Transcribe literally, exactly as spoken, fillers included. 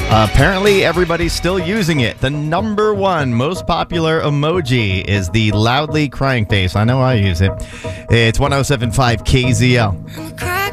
Uh, apparently, everybody's still using it. The number one most popular emoji is the loudly crying face. I know I use it. It's one oh seven point five K Z L.